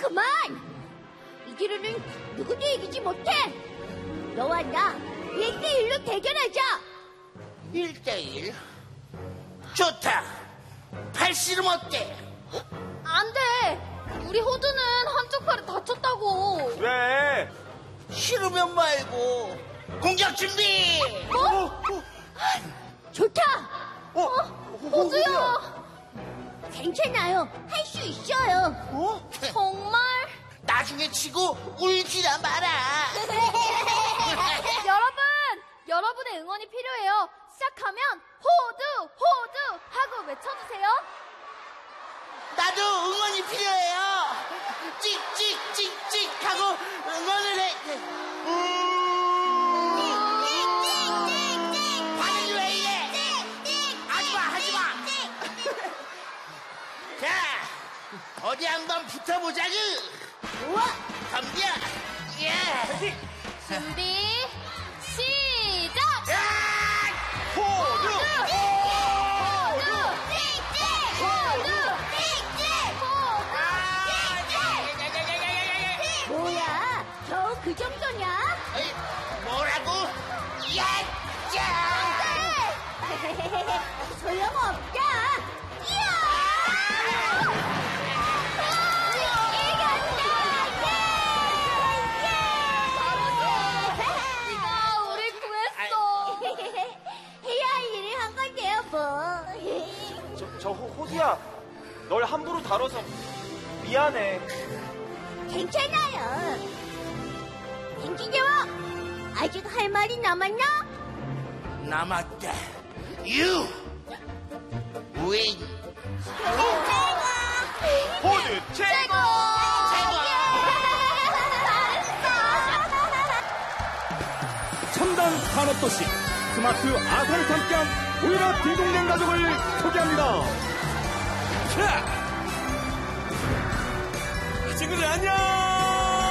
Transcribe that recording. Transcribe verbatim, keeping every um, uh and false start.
그만! 이 길은 누구도 이기지 못해. 너와 나 일 대일로 대결하자. 일 대일? 좋다. 팔씨름 어때? 안 돼. 우리 호두는 한쪽 팔이 다쳤다고. 그래. 싫으면 말고 공격 준비. 어? 어? 좋다. 어? 호두야. 괜찮아요. 할 수 있어요. 어? 정말? 나중에 치고 울지나 마라. 여러분, 여러분의 응원이 필요해요. 시작하면 호두, 호두 하고 외쳐주세요. 나도 응원이 필요해요. 찍찍찍찍 하고 응원을 해. 반응이 왜 이래? 하지마 하지마. 자, 어디 한번 붙어보자구. 우와. 덤벼. 예. 준비, 시작! 호두! 호두! 호두! 호두! 뭐야? 겨우 그 정도냐? 에이, 뭐라고? 야짜! 소용없다. 이야! 네가 우리 구했어. 해야 할 일을 한 건데요, 뭐. 저, 저 호, 호두야, 널 함부로 다뤄서 미안해. 괜찮아요. 댕기대와 아직 할 말이 남았나? 남았다. 유! 윈! 호두 최고! 첨단 산업도시 스마트 아산을 함께한 오이라 딩동댕 가족을 소개합니다. 자! 친구들 안녕!